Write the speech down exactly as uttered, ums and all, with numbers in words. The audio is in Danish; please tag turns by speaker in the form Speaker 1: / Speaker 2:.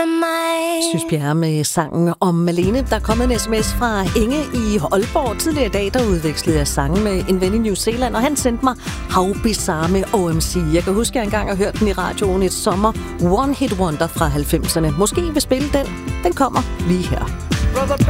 Speaker 1: med mig.
Speaker 2: Synes Bjerre med sangen om Malene. Der er kommet en sms fra Inge i Aalborg tidligere i dag, der udvekslede jeg sangen med en ven i New Zealand, og han sendte mig How Bizarre med O M C. Jeg kan huske, at jeg engang har hørt den i radioen et sommer. One Hit Wonder fra halvfemserne. Måske I vil spille den. Den kommer lige her.